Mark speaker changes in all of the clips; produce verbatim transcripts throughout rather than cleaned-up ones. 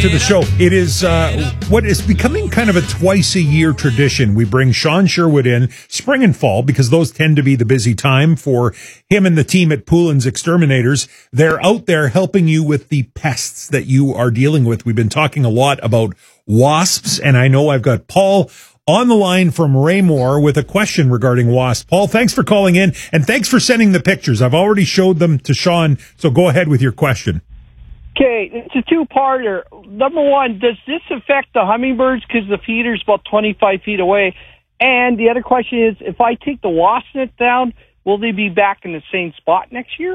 Speaker 1: to the show. It is uh, what is becoming kind of a twice-a-year tradition. We bring Sean Sherwood in spring and fall because those tend to be the busy time for him and the team at Poulin's Exterminators. They're out there helping you with the pests that you are dealing with. We've been talking a lot about wasps, and I know I've got Paul on the line from Raymore with a question regarding wasps. Paul, thanks for calling in, and thanks for sending the pictures. I've already showed them to Sean, so go ahead with your question.
Speaker 2: Okay, it's a two-parter. Number one, does this affect the hummingbirds because the feeder's about twenty-five feet away? And the other question is, if I take the wasp net down, will they be back in the same spot next year?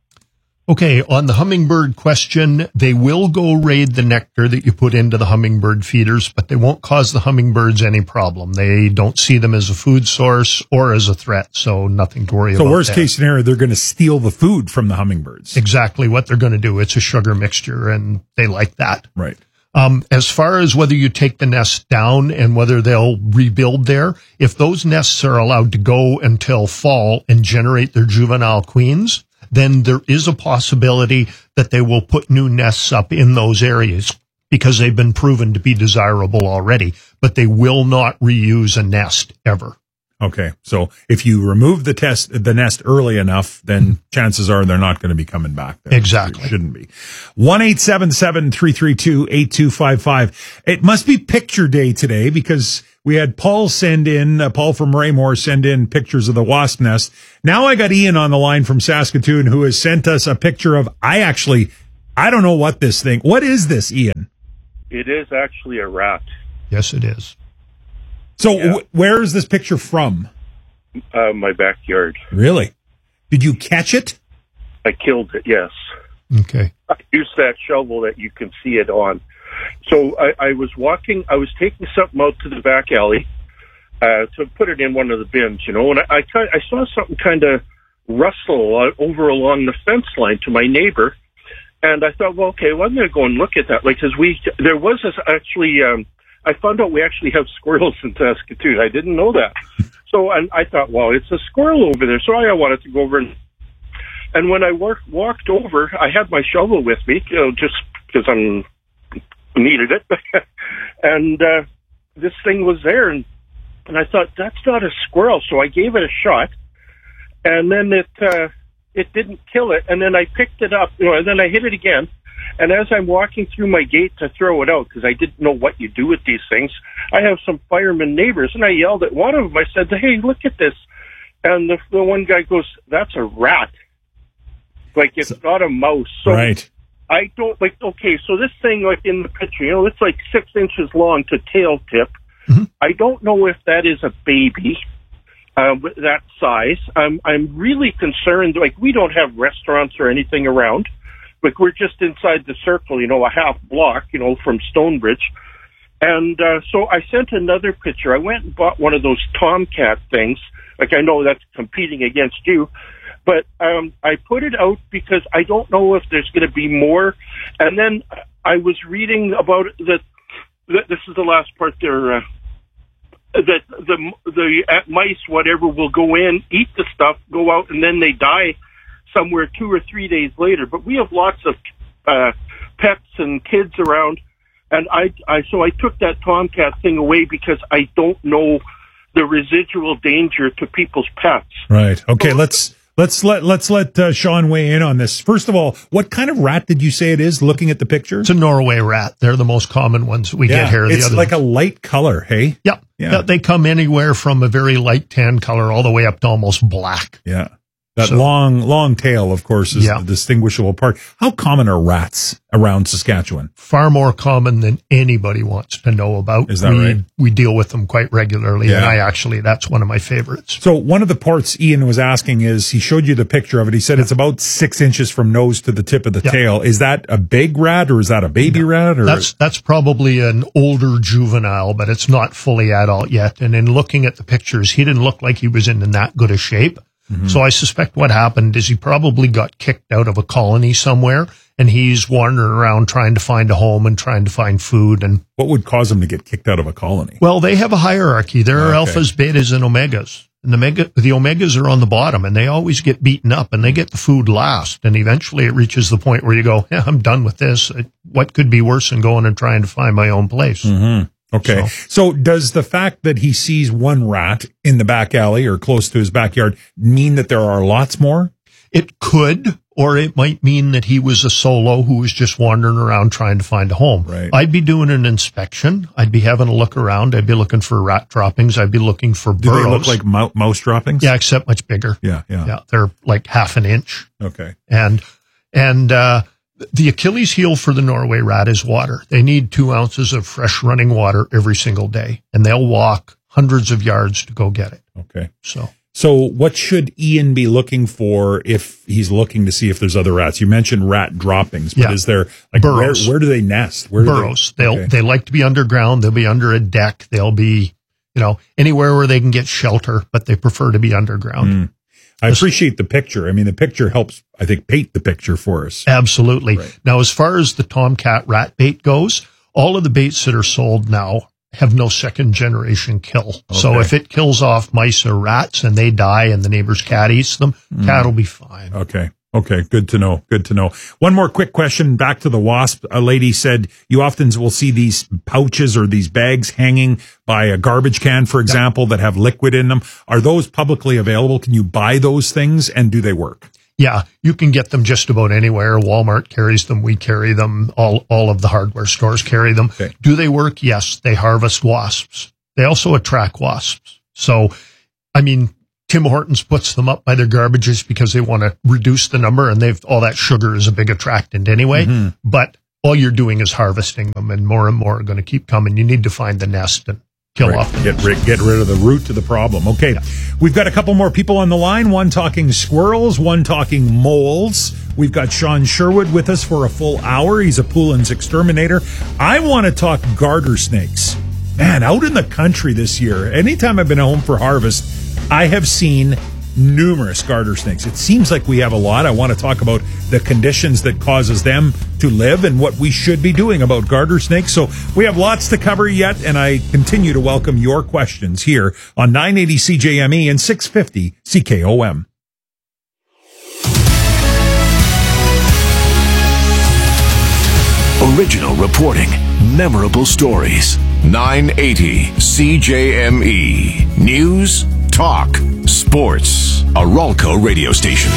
Speaker 3: Okay, on the hummingbird question, they will go raid the nectar that you put into the hummingbird feeders, but they won't cause the hummingbirds any problem. They don't see them as a food source or as a threat, so nothing to worry
Speaker 1: so
Speaker 3: about. So
Speaker 1: worst case scenario, they're going to steal the food from the hummingbirds.
Speaker 3: Exactly what they're going to do. It's a sugar mixture, and they like that.
Speaker 1: Right.
Speaker 3: Um, as far as whether you take the nest down and whether they'll rebuild there, if those nests are allowed to go until fall and generate their juvenile queens, then there is a possibility that they will put new nests up in those areas because they've been proven to be desirable already, but they will not reuse a nest ever.
Speaker 1: Okay. So if you remove the test, the nest early enough, then mm-hmm. chances are they're not going to be coming back there.
Speaker 3: Exactly.
Speaker 1: It shouldn't be. one eight seven seven, three three two, eight two five five. It must be picture day today because we had Paul send in, uh, Paul from Raymore send in pictures of the wasp nest. Now I got Ian on the line from Saskatoon who has sent us a picture of, I actually, I don't know what this thing, what is this, Ian?
Speaker 4: It is actually a rat.
Speaker 3: Yes, it is.
Speaker 1: So
Speaker 4: yeah.
Speaker 1: wh- where is this picture from?
Speaker 4: Uh, my backyard.
Speaker 1: Really? Did you catch it?
Speaker 4: I killed it, yes.
Speaker 3: Okay.
Speaker 4: I used that shovel that you can see it on. So I, I was walking, I was taking something out to the back alley uh, to put it in one of the bins, you know, and I, I, I saw something kind of rustle uh, over along the fence line to my neighbor. And I thought, well, okay, well, I'm going to go and look at that. Like, because we, there was this actually, um, I found out we actually have squirrels in Saskatoon. I didn't know that. So and I thought, well, it's a squirrel over there. So I wanted to go over and, and when I work, walked over, I had my shovel with me, you know, just because I'm, needed it. and uh, this thing was there. And, and I thought, that's not a squirrel. So I gave it a shot. And then it, uh, it didn't kill it. And then I picked it up, you know, and then I hit it again. And as I'm walking through my gate to throw it out, because I didn't know what you do with these things, I have some fireman neighbors, and I yelled at one of them. I said, hey, look at this. And the, the one guy goes, that's a rat. Like, it's so, not a mouse. So
Speaker 1: right.
Speaker 4: I don't, like, okay, so this thing, like, in the picture, you know, it's like six inches long to tail tip.
Speaker 3: Mm-hmm.
Speaker 4: I don't know if that is a baby. Uh, with that size. I'm, I'm really concerned, like, we don't have restaurants or anything around. Like, we're just inside the circle, you know, a half block, you know, from Stonebridge. And uh, so I sent another picture. I went and bought one of those Tomcat things. Like, I know that's competing against you. But um, I put it out because I don't know if there's going to be more. And then I was reading about that. This is the last part there. Uh, that the the mice, whatever, will go in, eat the stuff, go out, and then they die somewhere two or three days later. But we have lots of uh, pets and kids around, and I, I so I took that Tomcat thing away because I don't know the residual danger to people's pets.
Speaker 1: Right. Okay. So, let's let's let let's let uh, Sean weigh in on this. First of all, what kind of rat did you say it is? Looking at the picture,
Speaker 3: it's a Norway rat. They're the most common ones we
Speaker 1: yeah,
Speaker 3: get here. The
Speaker 1: it's
Speaker 3: other
Speaker 1: like
Speaker 3: ones.
Speaker 1: a light color. Hey.
Speaker 3: Yep. Yeah. They come anywhere from a very light tan color all the way up to almost black.
Speaker 1: Yeah. That
Speaker 3: so,
Speaker 1: long, long tail, of course, is
Speaker 3: yeah.
Speaker 1: the distinguishable part. How common are rats around Saskatchewan?
Speaker 3: Far more common than anybody wants to know about.
Speaker 1: Is that
Speaker 3: we,
Speaker 1: right?
Speaker 3: We deal with them quite regularly,
Speaker 1: yeah.
Speaker 3: and I actually, that's one of my favorites.
Speaker 1: So one of the parts Ian was asking is, he showed you the picture of it. He said yeah. it's about six inches from nose to the tip of the yeah. tail. Is that a big rat, or is that a baby no, rat? Or
Speaker 3: that's that's probably an older juvenile, but it's not fully adult yet. And in looking at the pictures, he didn't look like he was in that good a shape. Mm-hmm. So I suspect what happened is he probably got kicked out of a colony somewhere, and he's wandering around trying to find a home and trying to find food. And
Speaker 1: what would cause him to get kicked out of a colony?
Speaker 3: Well, they have a hierarchy. There are
Speaker 1: okay.
Speaker 3: alphas, betas, and omegas. And the mega, the omegas are on the bottom, and they always get beaten up, and they get the food last. And eventually it reaches the point where you go, yeah, I'm done with this. what could be worse than going and trying to find my own place?
Speaker 1: Mm-hmm. Okay. So. so does the fact that he sees one rat in the back alley or close to his backyard mean that there are lots more?
Speaker 3: It could, or it might mean that he was a solo who was just wandering around trying to find a home.
Speaker 1: Right.
Speaker 3: I'd be doing an inspection. I'd be having a look around. I'd be looking for rat droppings. I'd be looking for
Speaker 1: Do
Speaker 3: burrows.
Speaker 1: they look like mou- mouse droppings?
Speaker 3: Yeah, except much bigger.
Speaker 1: Yeah, yeah.
Speaker 3: Yeah, they're like half an inch.
Speaker 1: Okay.
Speaker 3: And, and, uh, the Achilles heel for the Norway rat is water. They need two ounces of fresh running water every single day, and they'll walk hundreds of yards to go get it.
Speaker 1: Okay.
Speaker 3: So,
Speaker 1: so what should Ian be looking for if he's looking to see if there's other rats? You mentioned rat droppings, but
Speaker 3: yeah.
Speaker 1: is there like
Speaker 3: burrows?
Speaker 1: Where, where do they nest? Where do
Speaker 3: burrows.
Speaker 1: They,
Speaker 3: They'll
Speaker 1: okay.
Speaker 3: they like to be underground. They'll be under a deck. They'll be, you know, anywhere where they can get shelter, but they prefer to be underground.
Speaker 1: Mm. I appreciate the picture. I mean, the picture helps, I think, paint the picture for us.
Speaker 3: Absolutely.
Speaker 1: Right.
Speaker 3: Now, as far as the Tomcat rat bait goes, all of the baits that are sold now have no second generation kill. Okay. So if it kills off mice or rats and they die and the neighbor's cat eats them, mm. cat will be fine.
Speaker 1: Okay. Okay. Good to know. Good to know. One more quick question back to the wasp. A lady said you often will see these pouches or these bags hanging by a garbage can, for example, yep. that have liquid in them. Are those publicly available? Can you buy those things and do they work?
Speaker 3: Yeah, you can get them just about anywhere. Walmart carries them. We carry them. All, all of the hardware stores carry them.
Speaker 1: Okay.
Speaker 3: Do they work? Yes. They harvest wasps. They also attract wasps. So, I mean, Tim Hortons puts them up by their garbages because they want to reduce the number, and they've all that sugar is a big attractant anyway. Mm-hmm. But all you're doing is harvesting them, and more and more are going to keep coming. You need to find the nest and kill
Speaker 1: right.
Speaker 3: off them.
Speaker 1: Get rid, get rid of the root to the problem. Okay, yeah. We've got a couple more people on the line. One talking squirrels, one talking moles. We've got Sean Sherwood with us for a full hour. He's a Poulin's exterminator. I want to talk garter snakes. Man, out in the country this year, anytime I've been home for harvest, I have seen numerous garter snakes. It seems like we have a lot. I want to talk about the conditions that causes them to live and what we should be doing about garter snakes. So we have lots to cover yet, and I continue to welcome your questions here on nine eighty C J M E and six fifty C K O M.
Speaker 5: Original reporting, memorable stories. nine eighty C J M E. News, talk, sports. A Ralco radio station.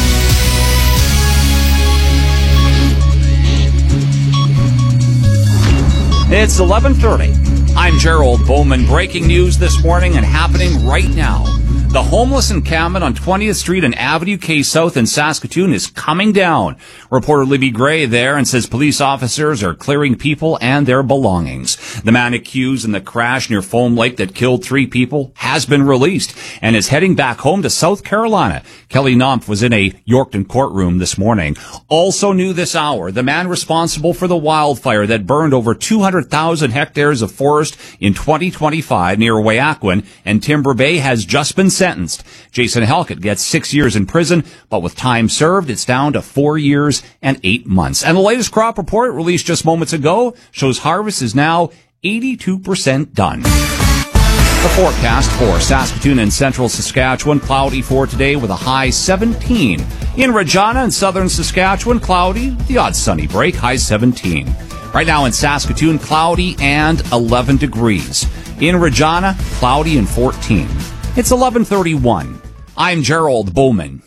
Speaker 6: It's eleven thirty. I'm Gerald Bowman. Breaking news this morning and happening right now. The homeless encampment on twentieth Street and Avenue K South in Saskatoon is coming down. Reporter Libby Gray there and says police officers are clearing people and their belongings. The man accused in the crash near Foam Lake that killed three people has been released and is heading back home to South Carolina. Kelly Nompf was in a Yorkton courtroom this morning. Also new this hour, the man responsible for the wildfire that burned over two hundred thousand hectares of forest in twenty twenty-five near Wahakon and Timber Bay has just been sentenced. Jason Halkett gets six years in prison, but with time served, it's down to four years and eight months. And the latest crop report released just moments ago shows harvest is now eighty-two percent done. The forecast for Saskatoon and central Saskatchewan, cloudy for today with a high seventeen. In Regina and southern Saskatchewan, cloudy, the odd sunny break, high seventeen. Right now in Saskatoon, cloudy and eleven degrees. In Regina, cloudy and fourteen. It's eleven thirty-one. I'm Gerald Bowman.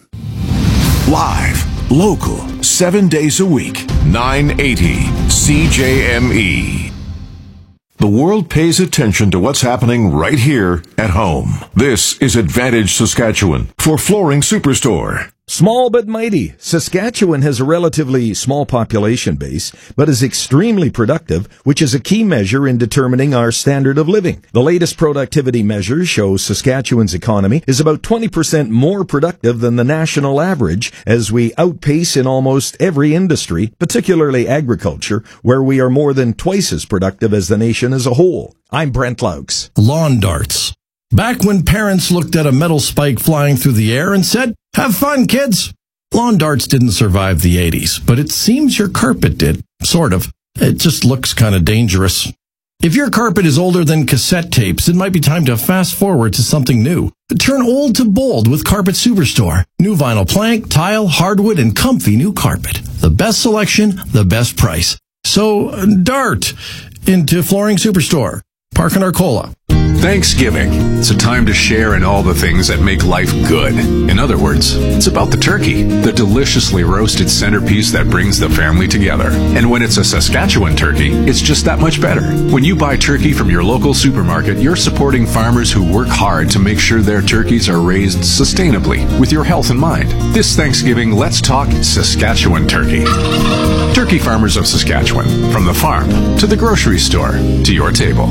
Speaker 5: Live, local, seven days a week, nine eighty C J M E. The world pays attention to what's happening right here at home. This is Advantage Saskatchewan for Flooring Superstore.
Speaker 7: Small but mighty, Saskatchewan has a relatively small population base, but is extremely productive, which is a key measure in determining our standard of living. The latest productivity measure shows Saskatchewan's economy is about twenty percent more productive than the national average, as we outpace in almost every industry, particularly agriculture, where we are more than twice as productive as the nation as a whole. I'm Brent Laux.
Speaker 8: Lawn darts. Back when parents looked at a metal spike flying through the air and said, "Have fun, kids." Lawn darts didn't survive the eighties, but it seems your carpet did. Sort of. It just looks kind of dangerous. If your carpet is older than cassette tapes, it might be time to fast forward to something new. Turn old to bold with Carpet Superstore. New vinyl plank, tile, hardwood, and comfy new carpet. The best selection, the best price. So, dart into Flooring Superstore, Park and Arcola.
Speaker 9: Thanksgiving. It's a time to share in all the things that make life good. In other words, it's about the turkey, the deliciously roasted centerpiece that brings the family together. And when it's a Saskatchewan turkey, it's just that much better. When you buy turkey from your local supermarket, you're supporting farmers who work hard to make sure their turkeys are raised sustainably with your health in mind. This Thanksgiving, let's talk Saskatchewan turkey. Turkey farmers of Saskatchewan, from the farm to the grocery store to your table.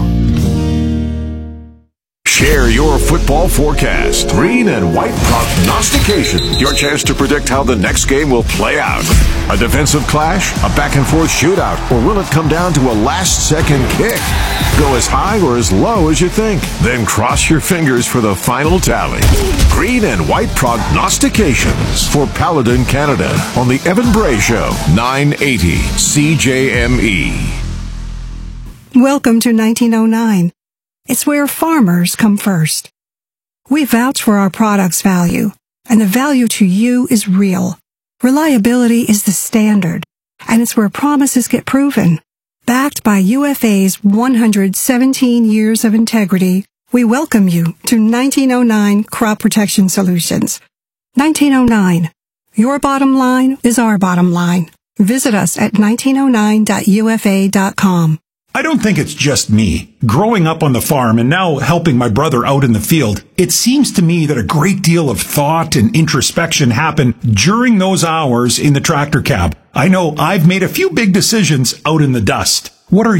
Speaker 5: Share your football forecast. Green and white prognostication. Your chance to predict how the next game will play out. A defensive clash, a back and forth shootout, or will it come down to a last second kick? Go as high or as low as you think. Then cross your fingers for the final tally. Green and white prognostications for Paladin Canada on the Evan Bray Show, nine eighty C J M E.
Speaker 10: Welcome to nineteen oh nine. It's where farmers come first. We vouch for our product's value, and the value to you is real. Reliability is the standard, and it's where promises get proven. Backed by U F A's one hundred seventeen years of integrity, we welcome you to nineteen oh nine Crop Protection Solutions. nineteen oh nine. Your bottom line is our bottom line. Visit us at nineteen oh nine dot U F A dot com.
Speaker 11: I don't think it's just me. Growing up on the farm and now helping my brother out in the field, it seems to me that a great deal of thought and introspection happen during those hours in the tractor cab. I know I've made a few big decisions out in the dust. What are